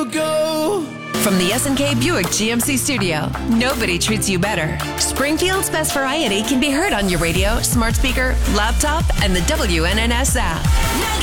go. From the S&K Buick GMC studio, nobody treats you better. Springfield's best variety can be heard on your radio, smart speaker, laptop, and the WNNS app.